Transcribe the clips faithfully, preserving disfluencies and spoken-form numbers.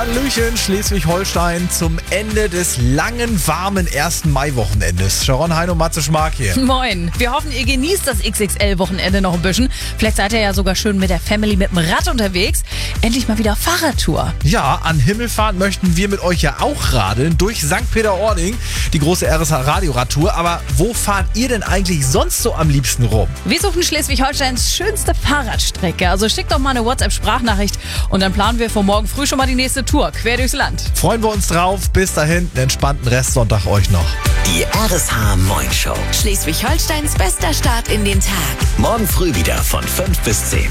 Hallöchen, Schleswig-Holstein zum Ende des langen, warmen ersten Mai-Wochenendes. Sharon, Hein und Matze Schmark hier. Moin. Wir hoffen, ihr genießt das X X L-Wochenende noch ein bisschen. Vielleicht seid ihr ja sogar schön mit der Family mit dem Rad unterwegs. Endlich mal wieder Fahrradtour. Ja, an Himmelfahrt möchten wir mit euch ja auch radeln durch Sankt Peter-Ording, die große R S H-Radioradtour. Aber wo fahrt ihr denn eigentlich sonst so am liebsten rum? Wir suchen Schleswig-Holsteins schönste Fahrradstrecke. Also schickt doch mal eine WhatsApp-Sprachnachricht und dann planen wir für morgen früh schon mal die nächste Tour quer durchs Land. Freuen wir uns drauf. Bis dahin, einen entspannten Restsonntag euch noch. Die R S H Moin Show. Schleswig-Holsteins bester Start in den Tag. Morgen früh wieder von fünf bis zehn.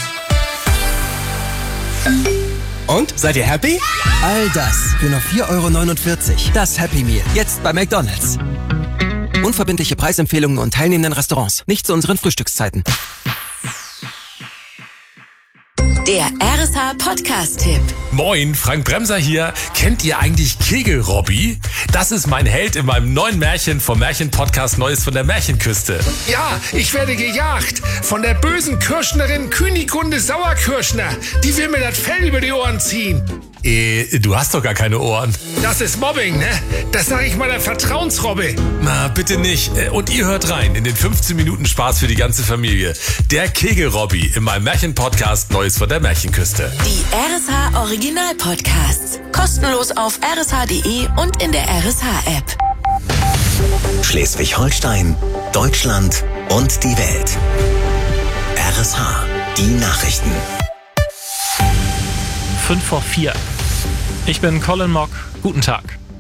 Und? Seid ihr happy? All das für nur vier Euro neunundvierzig. Das Happy Meal. Jetzt bei McDonald's. Unverbindliche Preisempfehlungen und teilnehmenden Restaurants. Nicht zu unseren Frühstückszeiten. Der R S H Podcast-Tipp. Moin, Frank Bremser hier. Kennt ihr eigentlich Kegel Robby? Das ist mein Held in meinem neuen Märchen vom Märchen-Podcast Neues von der Märchenküste. Ja, ich werde gejagt von der bösen Kirschnerin Künigunde Sauerkirschner. Die will mir das Fell über die Ohren ziehen. Äh, du hast doch gar keine Ohren. Das ist Mobbing, ne? Das sage ich meiner Vertrauensrobbe. Na, bitte nicht. Und ihr hört rein in den fünfzehn Minuten Spaß für die ganze Familie. Der Kegel Robby in meinem Märchen-Podcast Neues von der Märchenküste. Die R S H Original-Podcasts. Kostenlos auf r s h punkt d e und in der R S H-App. Schleswig-Holstein, Deutschland und die Welt. R S H, die Nachrichten. fünf vor vier. Ich bin Colin Mock. Guten Tag.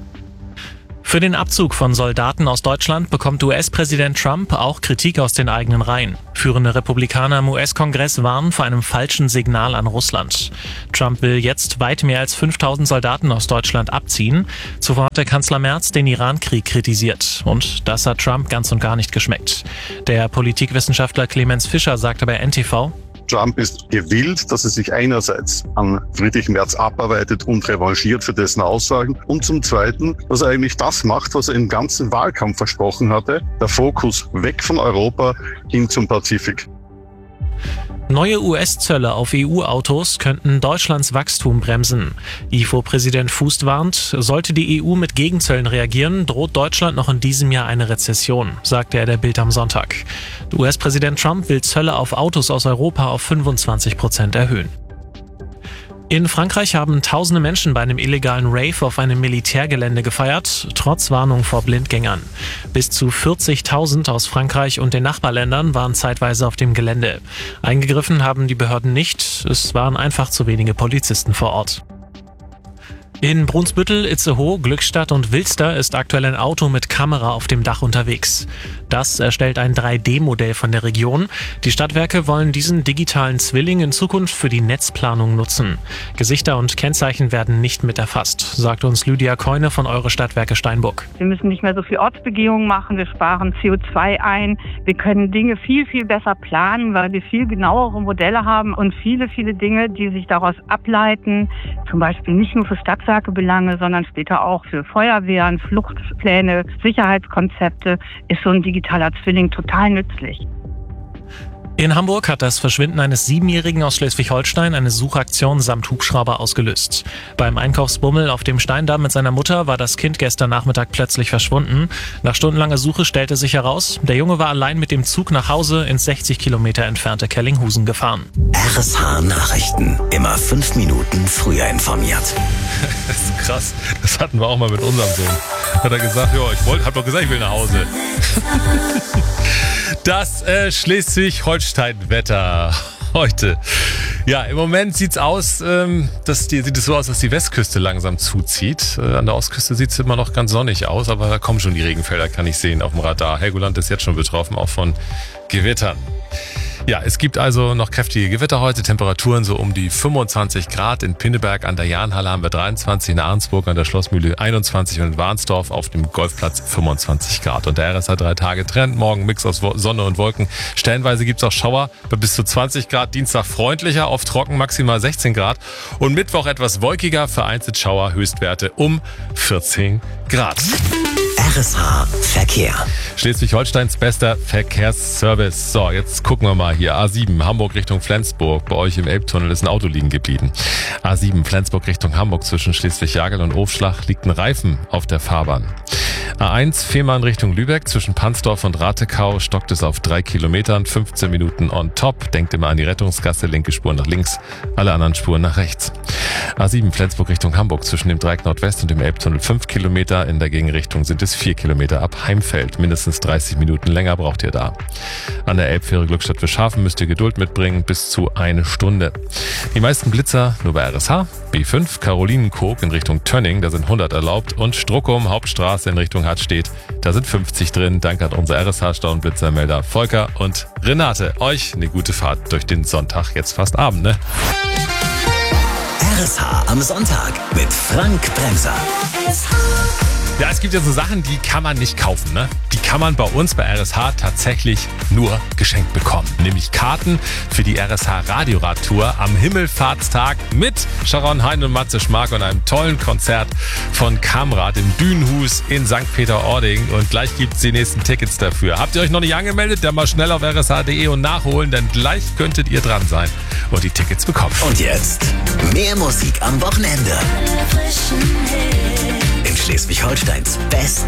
Für den Abzug von Soldaten aus Deutschland bekommt U S-Präsident Trump auch Kritik aus den eigenen Reihen. Führende Republikaner im U S-Kongress warnen vor einem falschen Signal an Russland. Trump will jetzt weit mehr als fünftausend Soldaten aus Deutschland abziehen. Zuvor hat der Kanzler Merz den Iran-Krieg kritisiert. Und das hat Trump ganz und gar nicht geschmeckt. Der Politikwissenschaftler Clemens Fischer sagte bei N T V: Trump ist gewillt, dass er sich einerseits an Friedrich Merz abarbeitet und revanchiert für dessen Aussagen und zum Zweiten, dass er eigentlich das macht, was er im ganzen Wahlkampf versprochen hatte, der Fokus weg von Europa hin zum Pazifik. Neue U S-Zölle auf E U-Autos könnten Deutschlands Wachstum bremsen. I F O-Präsident Fußt warnt, sollte die E U mit Gegenzöllen reagieren, droht Deutschland noch in diesem Jahr eine Rezession, sagte er der Bild am Sonntag. U S-Präsident Trump will Zölle auf Autos aus Europa auf fünfundzwanzig Prozent erhöhen. In Frankreich haben tausende Menschen bei einem illegalen Rave auf einem Militärgelände gefeiert, trotz Warnung vor Blindgängern. Bis zu vierzigtausend aus Frankreich und den Nachbarländern waren zeitweise auf dem Gelände. Eingegriffen haben die Behörden nicht, es waren einfach zu wenige Polizisten vor Ort. In Brunsbüttel, Itzehoe, Glückstadt und Wilster ist aktuell ein Auto mit Kamera auf dem Dach unterwegs. Das erstellt ein drei D Modell von der Region. Die Stadtwerke wollen diesen digitalen Zwilling in Zukunft für die Netzplanung nutzen. Gesichter und Kennzeichen werden nicht mit erfasst, sagt uns Lydia Keune von Eure Stadtwerke Steinburg. Wir müssen nicht mehr so viel Ortsbegehungen machen, wir sparen C O zwei ein. Wir können Dinge viel, viel besser planen, weil wir viel genauere Modelle haben und viele, viele Dinge, die sich daraus ableiten, zum Beispiel nicht nur für Stadtwerkebelange, sondern später auch für Feuerwehren, Fluchtpläne, Sicherheitskonzepte, ist so ein digitaler Zwilling total nützlich. In Hamburg hat das Verschwinden eines Siebenjährigen aus Schleswig-Holstein eine Suchaktion samt Hubschrauber ausgelöst. Beim Einkaufsbummel auf dem Steindamm mit seiner Mutter war das Kind gestern Nachmittag plötzlich verschwunden. Nach stundenlanger Suche stellte sich heraus, der Junge war allein mit dem Zug nach Hause ins sechzig Kilometer entfernte Kellinghusen gefahren. R S H Nachrichten. Immer fünf Minuten früher informiert. Das ist krass. Das hatten wir auch mal mit unserem Sohn. Hat er gesagt, ja, ich wollte, hab doch gesagt, ich will nach Hause. Das äh, Schleswig-Holstein-Wetter heute. Ja, im Moment sieht's aus, ähm, dass die, sieht es so aus, dass die Westküste langsam zuzieht. Äh, an der Ostküste sieht's immer noch ganz sonnig aus, aber da kommen schon die Regenfelder, kann ich sehen auf dem Radar. Helgoland ist jetzt schon betroffen, auch von Gewittern. Ja, es gibt also noch kräftige Gewitter heute, Temperaturen so um die fünfundzwanzig Grad. In Pinneberg an der Jahnhalle haben wir dreiundzwanzig, in Ahrensburg an der Schlossmühle einundzwanzig und in Warnsdorf auf dem Golfplatz fünfundzwanzig Grad. Und der R S H drei Tage Trend, morgen Mix aus Sonne und Wolken. Stellenweise gibt's auch Schauer bei bis zu zwanzig Grad, Dienstag freundlicher, oft trocken, maximal sechzehn Grad. Und Mittwoch etwas wolkiger, vereinzelt Schauer, Höchstwerte um vierzehn Grad. R S H Verkehr. Schleswig-Holsteins bester Verkehrsservice. So, jetzt gucken wir mal hier. A sieben, Hamburg Richtung Flensburg. Bei euch im Elbtunnel ist ein Auto liegen geblieben. A sieben, Flensburg Richtung Hamburg zwischen Schleswig-Jagel und Ofschlach liegt ein Reifen auf der Fahrbahn. A eins, Fehmarn Richtung Lübeck zwischen Pansdorf und Ratekau stockt es auf drei Kilometern, fünfzehn Minuten on top. Denkt immer an die Rettungsgasse, linke Spur nach links, alle anderen Spuren nach rechts. A sieben, Flensburg Richtung Hamburg zwischen dem Dreieck Nordwest und dem Elbtunnel fünf Kilometer. In der Gegenrichtung sind es vier Kilometer ab Heimfeld. Mindestens dreißig Minuten länger braucht ihr da. An der Elbfähre Glückstadt-Wischhafen müsst ihr Geduld mitbringen, bis zu eine Stunde. Die meisten Blitzer nur bei R S H. B fünf, Karolinenkog in Richtung Tönning, da sind hundert erlaubt. Und Struckum, Hauptstraße in Richtung Hartstedt, da sind fünfzig drin. Danke an unsere R S H-Stau- und Blitzermelder Volker und Renate. Euch eine gute Fahrt durch den Sonntag, jetzt fast Abend, ne? R S H am Sonntag mit Frank Bremser. Ja, es gibt ja so Sachen, die kann man nicht kaufen, ne? Die kann man bei uns bei R S H tatsächlich nur geschenkt bekommen. Nämlich Karten für die R S H-Radioradtour am Himmelfahrtstag mit Sharon Hein und Matze Schmark und einem tollen Konzert von Kamrat im Dünenhus in Sankt Peter-Ording. Und gleich gibt's die nächsten Tickets dafür. Habt ihr euch noch nicht angemeldet? Dann mal schnell auf r s h punkt d e und nachholen, denn gleich könntet ihr dran sein und die Tickets bekommen. Und jetzt mehr Musik am Wochenende. In Schleswig-Holsteins Best